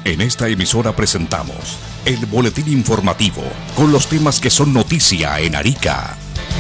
En esta emisora presentamos el boletín informativo con los temas que son noticia en Arica.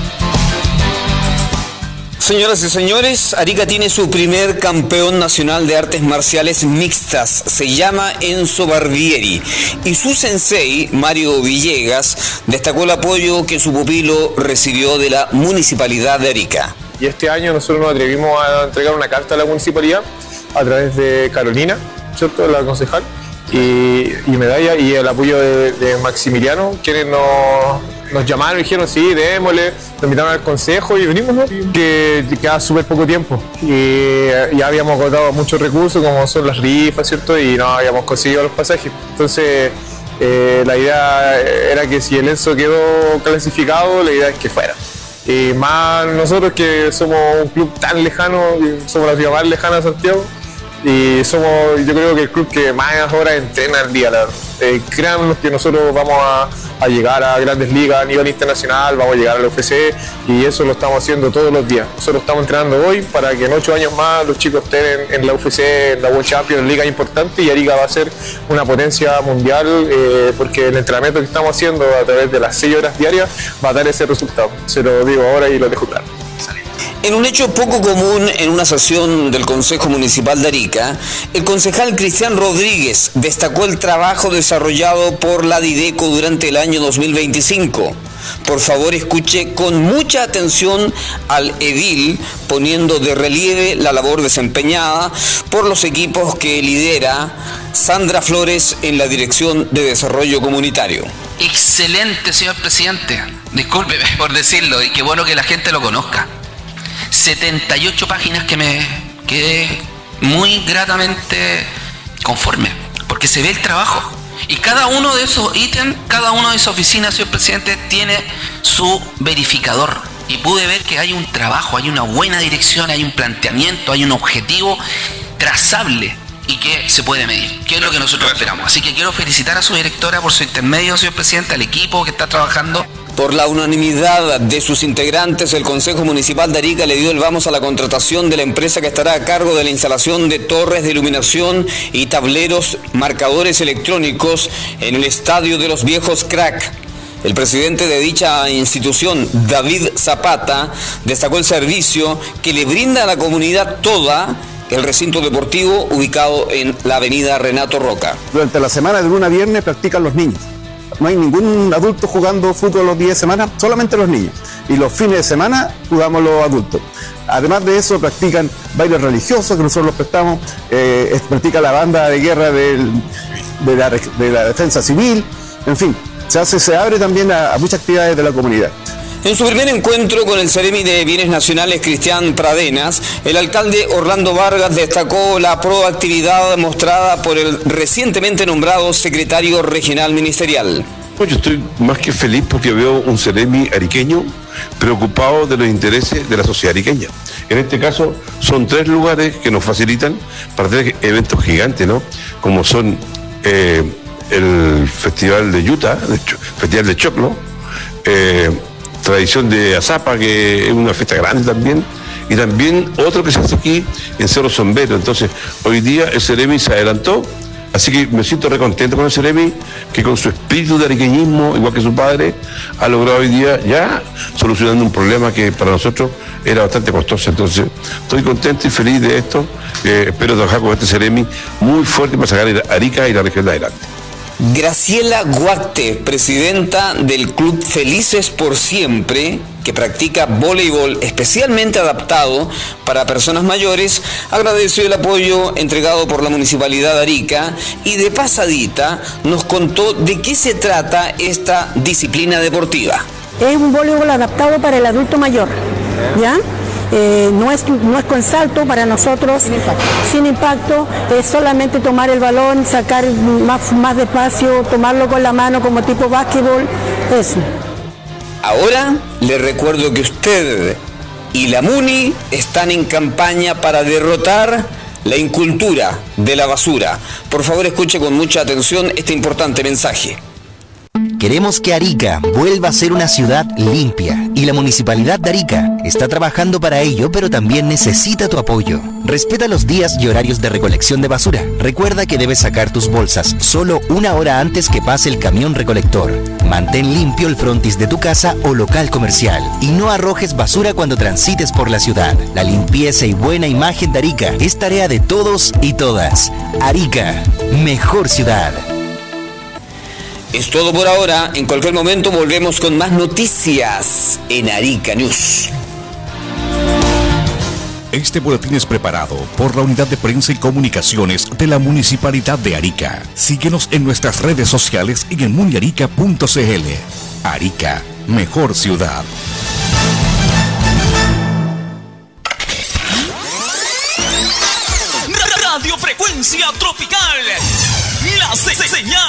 Señoras y señores, Arica tiene su primer campeón nacional de artes marciales mixtas. Se llama Enzo Barbieri. Y su sensei, Mario Villegas, destacó el apoyo que su pupilo recibió de la Municipalidad de Arica. Y este año nosotros nos atrevimos a entregar una carta a la Municipalidad a través de Carolina, ¿cierto?, la concejal, y medalla, y el apoyo de Maximiliano, quienes nos llamaron y dijeron sí, démosle, nos invitaron al consejo y venimos, ¿no? Que queda súper poco tiempo y ya habíamos agotado muchos recursos como son las rifas, ¿cierto? Y no habíamos conseguido los pasajes. Entonces la idea era que si el Enzo quedó clasificado, la idea es que fuera. Y más nosotros que somos un club tan lejano, somos la ciudad más lejana de Santiago, y somos, yo creo que el club que más horas entrena al día, la verdad. Créannos que nosotros vamos a llegar a grandes ligas a nivel internacional, vamos a llegar a la UFC, y eso lo estamos haciendo todos los días. Nosotros estamos entrenando hoy para que en 8 años más los chicos estén en la UFC, en la World Champions, en ligas importantes, y Arica va a ser una potencia mundial, porque el entrenamiento que estamos haciendo a través de las 6 horas diarias va a dar ese resultado. Se lo digo ahora y lo dejo claro. En un hecho poco común en una sesión del Consejo Municipal de Arica, el concejal Cristian Rodríguez destacó el trabajo desarrollado por la Dideco durante el año 2025. Por favor, escuche con mucha atención al edil, poniendo de relieve la labor desempeñada por los equipos que lidera Sandra Flores en la Dirección de Desarrollo Comunitario. Excelente, señor presidente. Discúlpeme por decirlo, y qué bueno que la gente lo conozca. 78 páginas que me quedé muy gratamente conforme, porque se ve el trabajo. Y cada uno de esos ítems, cada una de esas oficinas, señor presidente, tiene su verificador. Y pude ver que hay un trabajo, hay una buena dirección, hay un planteamiento, hay un objetivo trazable y que se puede medir, que es lo que nosotros esperamos. Así que quiero felicitar a su directora por su intermedio, señor presidente, al equipo que está trabajando. Por la unanimidad de sus integrantes, el Consejo Municipal de Arica le dio el vamos a la contratación de la empresa que estará a cargo de la instalación de torres de iluminación y tableros marcadores electrónicos en el Estadio de los Viejos Crack. El presidente de dicha institución, David Zapata, destacó el servicio que le brinda a la comunidad toda el recinto deportivo ubicado en la avenida Renato Roca. Durante la semana de lunes a viernes practican los niños. No hay ningún adulto jugando fútbol los días de semana, solamente los niños. Y los fines de semana jugamos los adultos. Además de eso, practican bailes religiosos que nosotros los prestamos, practica la banda de guerra de la defensa civil, en fin, se abre también a muchas actividades de la comunidad. En su primer encuentro con el Seremi de Bienes Nacionales, Cristian Pradenas, el alcalde Orlando Vargas destacó la proactividad mostrada por el recientemente nombrado secretario regional ministerial. Pues yo estoy más que feliz porque veo un Seremi ariqueño preocupado de los intereses de la sociedad ariqueña. En este caso son 3 lugares que nos facilitan para tener eventos gigantes, ¿no? Como son el Festival de Utah, Festival de Choclo, tradición de Azapa, que es una fiesta grande también, y también otro que se hace aquí en Cerro Sombero. Entonces, hoy día el Seremi se adelantó, así que me siento recontento con el Seremi, que con su espíritu de ariqueñismo, igual que su padre, ha logrado hoy día ya solucionando un problema que para nosotros era bastante costoso. Entonces, estoy contento y feliz de esto. Espero trabajar con este Seremi muy fuerte para sacar a Arica y la región de adelante. Graciela Guacte, presidenta del Club Felices por Siempre, que practica voleibol especialmente adaptado para personas mayores, agradeció el apoyo entregado por la Municipalidad de Arica y de pasadita nos contó de qué se trata esta disciplina deportiva. Es un voleibol adaptado para el adulto mayor, ¿ya? No es con salto para nosotros, sin impacto, es solamente tomar el balón, sacar más despacio, tomarlo con la mano como tipo básquetbol, eso. Ahora le recuerdo que usted y la MUNI están en campaña para derrotar la incultura de la basura. Por favor, escuche con mucha atención este importante mensaje. Queremos que Arica vuelva a ser una ciudad limpia y la Municipalidad de Arica está trabajando para ello, pero también necesita tu apoyo. Respeta los días y horarios de recolección de basura. Recuerda que debes sacar tus bolsas solo 1 hora antes que pase el camión recolector. Mantén limpio el frontis de tu casa o local comercial y no arrojes basura cuando transites por la ciudad. La limpieza y buena imagen de Arica es tarea de todos y todas. Arica, mejor ciudad. Es todo por ahora. En cualquier momento volvemos con más noticias en Arica News. Este boletín es preparado por la Unidad de Prensa y Comunicaciones de la Municipalidad de Arica. Síguenos en nuestras redes sociales y en muniarica.cl. Arica, mejor ciudad. Radio Frecuencia Tropical. La señal